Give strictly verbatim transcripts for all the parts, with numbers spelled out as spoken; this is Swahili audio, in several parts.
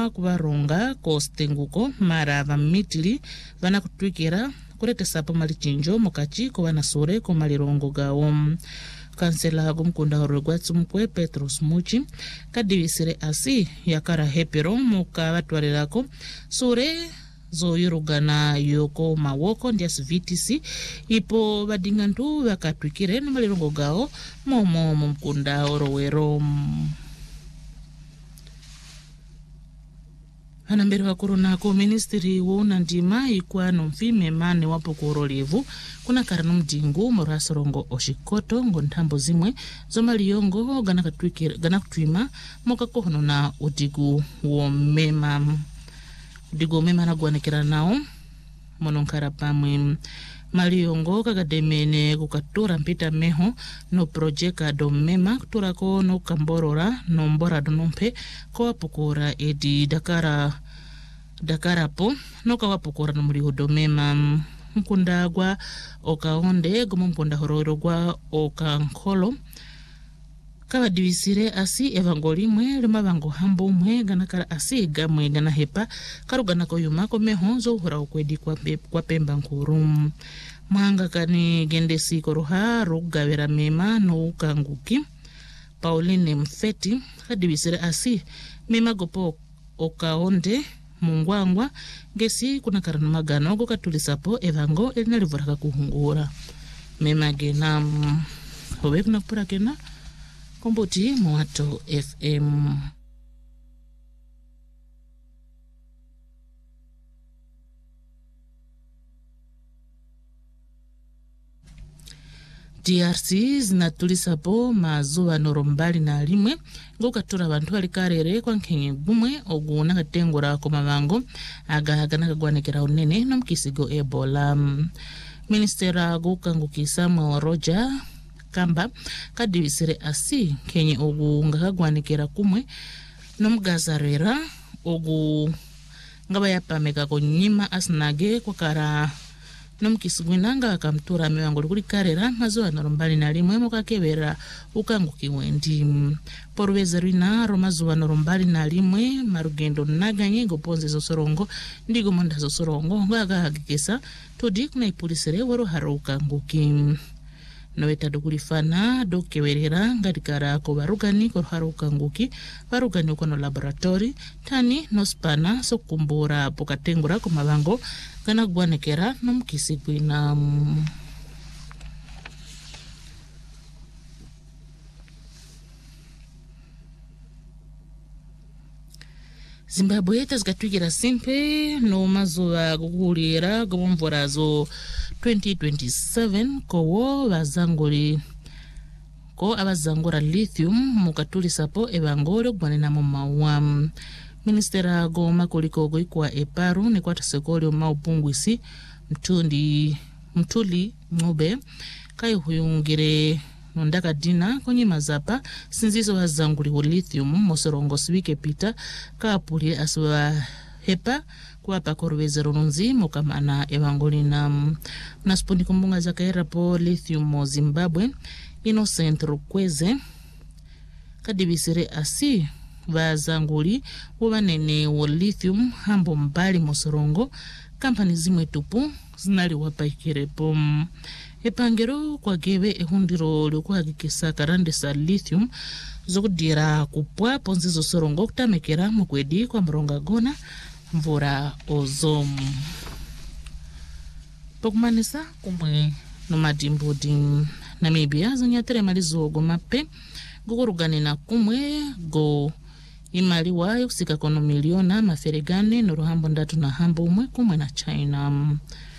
kutima kuvaronga kostenguko mara vamitili vana kutwikira kuretesapo malichinjo mukati ko vanasure ko malirongo gawo. Kansela kumkunda horo gwa tsumkwe Petrus Muchi kadivisire asi yakara hepero muka vatwarirako sure zoyurugana yoko mawoko ndias V T C ipo vadingantu vakatwikire na malirongo gawo momo mumkunda horo wero. Hanambere wa corona ko ministry wona ndima ikwano mfime mane wapo kurolevu kuna karano mdingu morasorongo oshikoto ngontambo zimwe zomaliyongo gana katwikira gana kutwima moka kohono na udigu wo mema udigu mema na gwanekera nao mononkara pamwe maliyongo kakademene kukatura mpita meho no projeka do mema kutura ko no kamborora no mbora donompe ko apokora edi dakara dakara po no kawapokora no muri do mema mkunda gwa okaonde gomo mkunda hororo gwa okankolo kawa divisire asi evangoli mwe lima vango hambo mwe gana kara asi gamwe gana hepa karugana koyuma ko meho zo hura ukwedi kwa, pe, kwa pemba nkuru mwanga kani gendesi koroha rugawera mema no ukanguki Pauline Mfeti kadivisire asi mema gopo okaonde mungwangwa gesi kuna karano magano go katulisapo evango elinalivuraka kuhungura mema gena hobe kuna kupura kena Komboti Mwato F M. D R C zinatulisapo mazuwa norombali na limwe ngokatura bantu balikarere kwa nkenye gumwe oguna katengura ko mabango aga gana kagwanekera unene no mkisigo Ebola. Ministera gukangukisa mwa Roger Kamba kadivisire asi kenye ogu ngakagwanekera kumwe no mgazarera ogu ngaba yapameka ko nyima asnage kwa kara no mkisigwinanga akamtura mewango kuli karera mazuwa norombali na limwe mukakebera ukanguki wendi porwezerina romazuwa norombali na limwe marugendo naganye goponze zosorongo ndigo monda zosorongo ngaga hakikisa tudi kuna ipulisere woro haro ukanguki Noeta dokulifana dokewerera ngatikara ko barugani ko haruka nguki barugani ko no laboratory tani no spana so kumbura pokatengura ko mabango kana gwanekera no mkisigwina. Zimbabwe tazgatwigira simpe no mazuwa gugulira gomvorazo twenty twenty-seven kowo bazangoli ko abazangora lithium mukatulisapo evangolo gwanena mu mawa. Ministera goma koliko goikwa eparu ne kwata sekolo maupungwisi mtundi mtuli ngobe kai huyungire ndaka dina konye mazapa sinzizo bazanguli ho lithium mosorongo swike pita kapuli aswa hepa kwa pakorwezero nonzi mokamana evangolina naspondi kumbunga zakaira po lithium mo Zimbabwe Innocent Rukweze kadibisire asi bazanguli ubanene wo lithium hambo mbali mosorongo kampani zimwe tupu zinali wapaikirepo epangero kwa gebe ehundiro lyokuhakikisa karande sa lithium zokudira kupwa ponzizo sorongo kutamekera mukwedi kwa mronga gona mvura ozomu pokumanisa kumwe no madimbudi Namibia zonyatere malizo gomape gugurugane na kumwe go imaliwa yokusika kono miliona maferegane noruhambo ndatu na hambo umwe kumwe na China.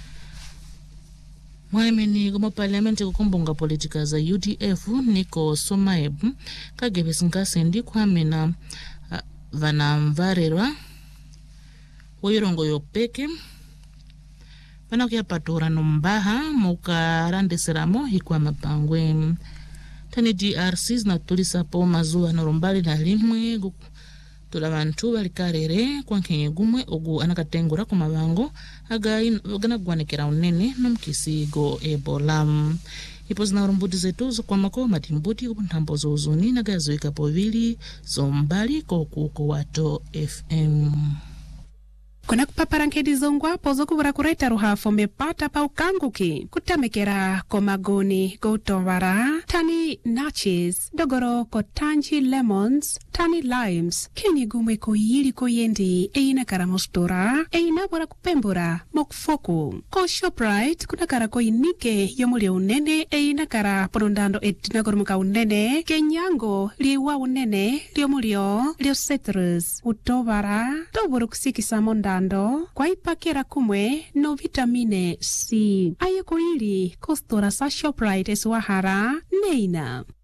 Mwaimeni goma parliament kukumbunga politika za U D F niko Somaebu kagebesinga ndi kwamena uh, vana mvarerwa woyirongo yopeke vana kuya patora nombaha mukarandeseramo hikwa mapangwe tani D R C zinatulisa po mazuwa norombali na limwe tula bantu balikarere kwa nkenye gumwe ogu anakatengura ku mabango aga gana gwanekera unene no mkisigo Ebola. ipo zina rumbuti zetu kwa mako matimbuti upuntambo zo uzuni na gazoika povili zombali kokuko wato F M. Kuna kupaparankedi zongwa pozo kubura kureta ruhafo mepata pa ukanguki kutamekera komagoni gotovara tani nachis dogoro ko tanji lemons tani limes kenye gume ko yili ko yendi eina karamostora eina bora kupembura mokfoku ko Shoprite kuna kara ko inike yomuli unene eina kara porondando etinagoro muka unene kenyango liwa unene liomulio lio citrus utovara doboro kusikisa monda kwa ipakera kumwe no vitamine C. Ayeko ili kostora sa Shoprite eswahara neina.